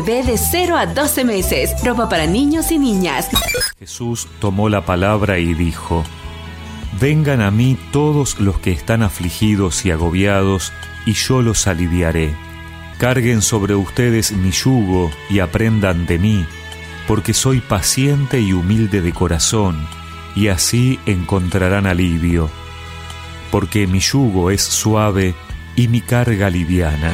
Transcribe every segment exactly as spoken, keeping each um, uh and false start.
bebé de cero a doce meses. Ropa para niños y niñas. Jesús tomó la palabra y dijo: Vengan a mí todos los que están afligidos y agobiados, y yo los aliviaré. Carguen sobre ustedes mi yugo y aprendan de mí, porque soy paciente y humilde de corazón, y así encontrarán alivio. Porque mi yugo es suave y mi carga liviana.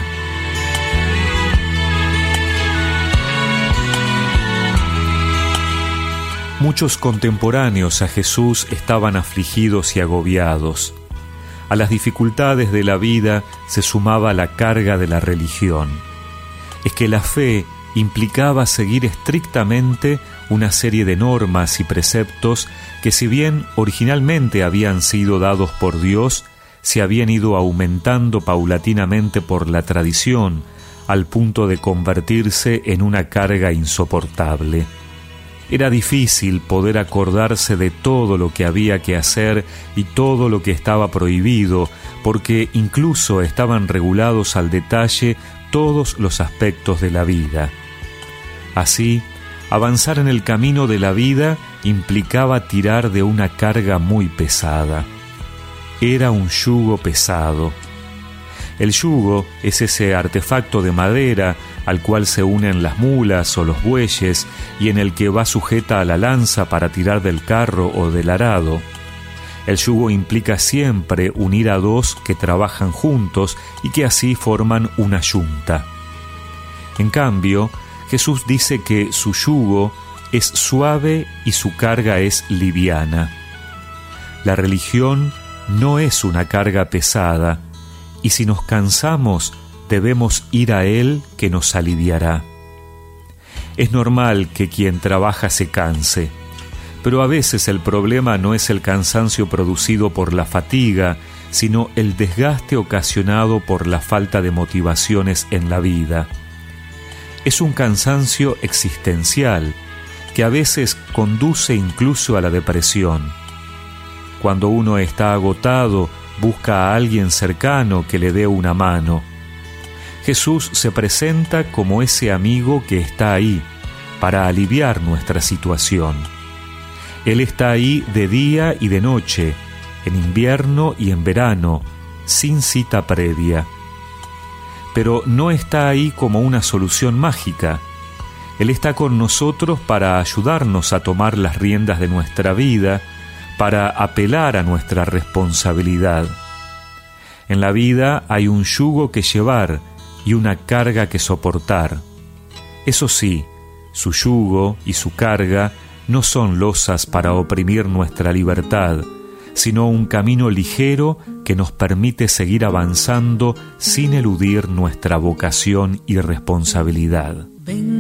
Muchos contemporáneos a Jesús estaban afligidos y agobiados. A las dificultades de la vida se sumaba la carga de la religión. Es que la fe implicaba seguir estrictamente una serie de normas y preceptos que, si bien originalmente habían sido dados por Dios, se habían ido aumentando paulatinamente por la tradición, al punto de convertirse en una carga insoportable. Era difícil poder acordarse de todo lo que había que hacer y todo lo que estaba prohibido, porque incluso estaban regulados al detalle todos los aspectos de la vida. Así, avanzar en el camino de la vida implicaba tirar de una carga muy pesada. Era un yugo pesado. El yugo es ese artefacto de madera al cual se unen las mulas o los bueyes y en el que va sujeta a la lanza para tirar del carro o del arado. El yugo implica siempre unir a dos que trabajan juntos y que así forman una yunta. En cambio, Jesús dice que su yugo es suave y su carga es liviana. La religión no es una carga pesada, y si nos cansamos, debemos ir a Él, que nos aliviará. Es normal que quien trabaja se canse, pero a veces el problema no es el cansancio producido por la fatiga, sino el desgaste ocasionado por la falta de motivaciones en la vida. Es un cansancio existencial que a veces conduce incluso a la depresión. Cuando uno está agotado, busca a alguien cercano que le dé una mano. Jesús se presenta como ese amigo que está ahí para aliviar nuestra situación. Él está ahí de día y de noche, en invierno y en verano, sin cita previa. Pero no está ahí como una solución mágica. Él está con nosotros para ayudarnos a tomar las riendas de nuestra vida, para apelar a nuestra responsabilidad. En la vida hay un yugo que llevar y una carga que soportar. Eso sí, su yugo y su carga no son losas para oprimir nuestra libertad, sino un camino ligero que nos permite seguir avanzando sin eludir nuestra vocación y responsabilidad.